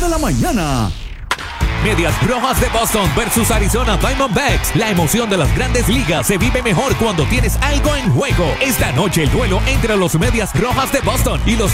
de la mañana. Medias Rojas de Boston versus Arizona Diamondbacks. La emoción de las grandes ligas se vive mejor cuando tienes algo en juego. Esta noche el duelo entre los Medias Rojas de Boston y los